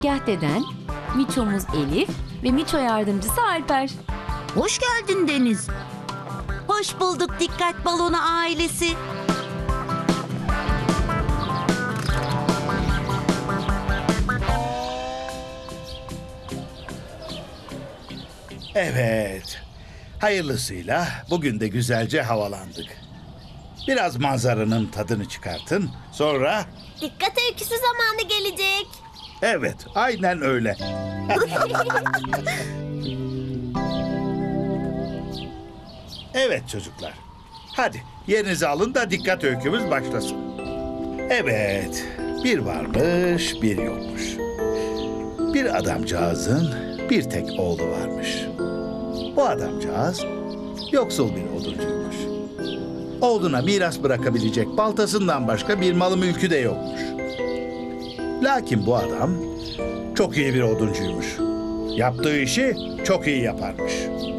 Gazeteden Miço'muz Elif ve Miço yardımcısı Alper. Hoş geldin Deniz. Hoş bulduk Dikkat Balonu ailesi. Evet. Hayırlısıyla bugün de güzelce havalandık. Biraz manzaranın tadını çıkartın. Sonra... Dikkat öyküsü zamanı gelecek. Evet, aynen öyle. Evet çocuklar. Hadi yerinizi alın da dikkat öykümüz başlasın. Evet, bir varmış, bir yokmuş. Bir adamcağızın bir tek oğlu varmış. Bu adamcağız yoksul bir oduncuymuş. Oğluna miras bırakabilecek baltasından başka bir malı mülkü de yokmuş. Lakin bu adam çok iyi bir oduncuymuş. Yaptığı işi çok iyi yaparmış.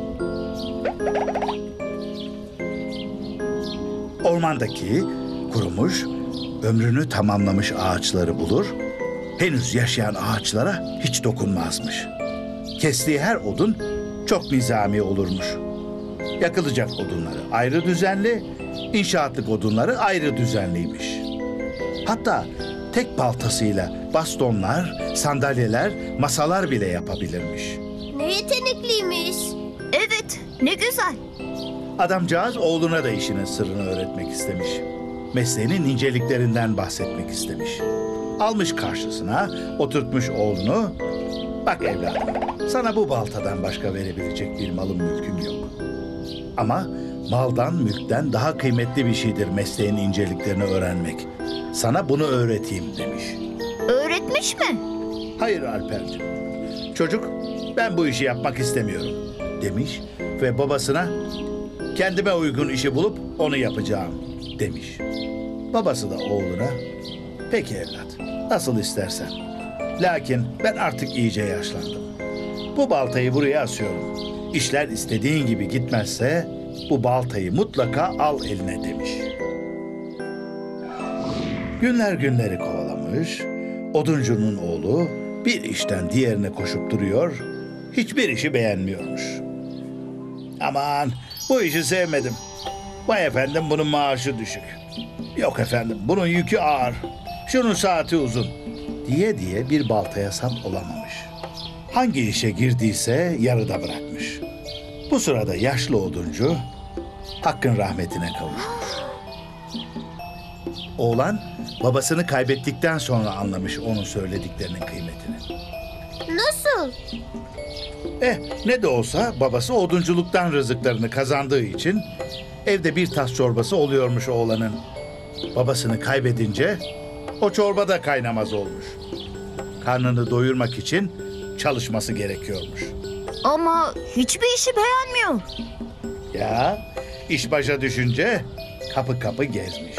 Ormandaki kurumuş, ömrünü tamamlamış ağaçları bulur, henüz yaşayan ağaçlara hiç dokunmazmış. Kestiği her odun çok nizami olurmuş. Yakılacak odunları ayrı düzenli, inşaatlık odunları ayrı düzenliymiş. Hatta tek baltasıyla bastonlar, sandalyeler, masalar bile yapabilirmiş. Ne yetenekliymiş. Evet, ne güzel. Adamcağız oğluna da işinin sırrını öğretmek istemiş. Mesleğinin inceliklerinden bahsetmek istemiş. Almış karşısına, oturtmuş oğlunu. Bak evladım, sana bu baltadan başka verebilecek bir malım mülküm yok. Ama maldan, mülkten daha kıymetli bir şeydir mesleğin inceliklerini öğrenmek. Sana bunu öğreteyim demiş. Öğretmiş mi? Hayır Alperciğim. Çocuk, ben bu işi yapmak istemiyorum demiş ve babasına kendime uygun işi bulup onu yapacağım demiş. Babası da oğluna peki evlat, nasıl istersen. Lakin ben artık iyice yaşlandım. Bu baltayı buraya asıyorum. İşler istediğin gibi gitmezse bu baltayı mutlaka al eline demiş. Günler günleri kovalamış, oduncunun oğlu bir işten diğerine koşup duruyor, hiçbir işi beğenmiyormuş. Aman bu işi sevmedim. Vay efendim bunun maaşı düşük. Yok efendim bunun yükü ağır. Şunun saati uzun. Diye bir baltaya sap olamamış. Hangi işe girdiyse yarıda bırakmış. Bu sırada yaşlı oduncu Hakk'ın rahmetine kavuşmuş. Oğlan babasını kaybettikten sonra anlamış onun söylediklerinin kıymetini. Nasıl? Ne de olsa babası odunculuktan rızıklarını kazandığı için evde bir tas çorbası oluyormuş oğlanın. Babasını kaybedince o çorba da kaynamaz olmuş. Karnını doyurmak için çalışması gerekiyormuş. Ama hiçbir işi beğenmiyor. Ya iş başa düşünce kapı kapı gezmiş.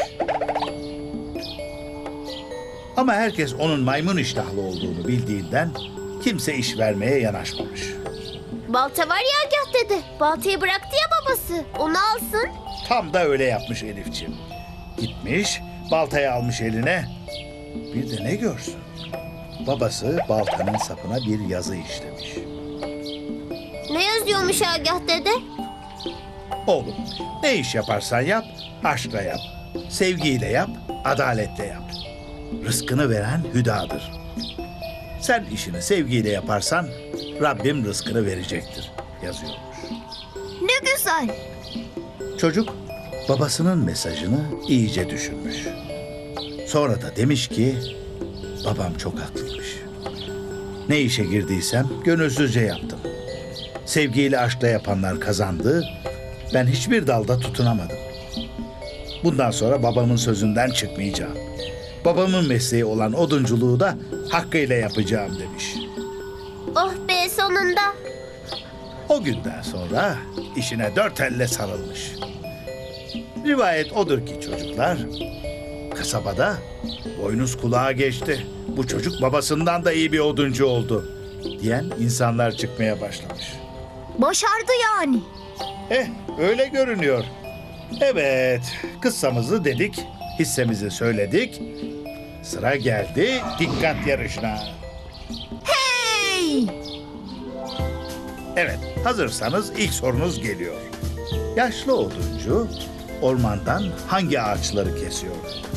Ama herkes onun maymun iştahlı olduğunu bildiğinden kimse iş vermeye yanaşmamış. Balta var ya Agah dede. Baltayı bıraktı ya babası. Onu alsın. Tam da öyle yapmış Elifciğim. Gitmiş, baltayı almış eline. Bir de ne görsün? Babası baltanın sapına bir yazı işlemiş. Ne yazıyormuş Agah dede? Oğlum, ne iş yaparsan yap, aşkla yap. Sevgiyle yap, adaletle yap. Rızkını veren hüdadır. Sen işini sevgiyle yaparsan Rabbim rızkını verecektir yazıyormuş. Ne güzel. Çocuk babasının mesajını iyice düşünmüş. Sonra da demiş ki babam çok haklıymış. Ne işe girdiysem gönülsüzce yaptım. Sevgiyle aşkla yapanlar kazandı. Ben hiçbir dalda tutunamadım. Bundan sonra babamın sözünden çıkmayacağım. Babamın mesleği olan odunculuğu da hakkıyla yapacağım demiş. Oh be sonunda. O günden sonra işine dört elle sarılmış. Rivayet odur ki çocuklar, kasabada boynuz kulağa geçti. Bu çocuk babasından da iyi bir oduncu oldu diyen insanlar çıkmaya başlamış. Başardı yani. Öyle görünüyor. Evet, kıssamızı dedik, hissemizi söyledik. Sıra geldi dikkat yarışına. Hey! Evet, hazırsanız ilk sorunuz geliyor. Yaşlı oduncu ormandan hangi ağaçları kesiyor?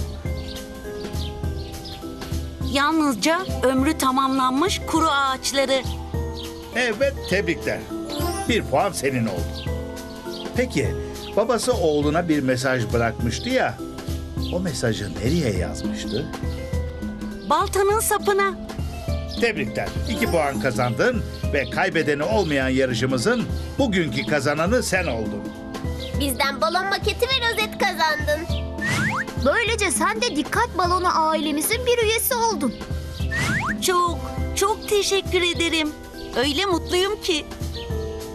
Yalnızca ömrü tamamlanmış kuru ağaçları. Evet, tebrikler. 1 puan senin oldu. Peki, babası oğluna bir mesaj bırakmıştı ya. O mesajı nereye yazmıştı? Baltanın sapına. Tebrikler. 2 puan kazandın ve kaybedeni olmayan yarışımızın bugünkü kazananı sen oldun. Bizden balon maketi ve rozet kazandın. Böylece sen de Dikkat Balonu ailemizin bir üyesi oldun. Çok, çok teşekkür ederim. Öyle mutluyum ki.